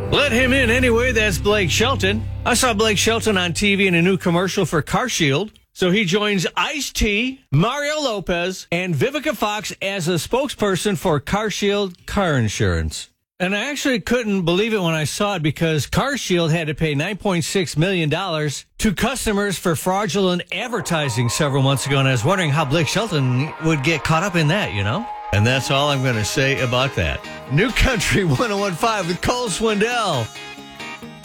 Let him in anyway. That's Blake Shelton. I saw Blake Shelton on TV in a new commercial for CarShield. So he joins Ice-T, Mario Lopez, and Vivica Fox as a spokesperson for CarShield car insurance. And I actually couldn't believe it when I saw it because CarShield had to pay $9.6 million to customers for fraudulent advertising several months ago. And I was wondering how Blake Shelton would get caught up in that, you know? And that's all I'm going to say about that. New Country 101.5 with Cole Swindell.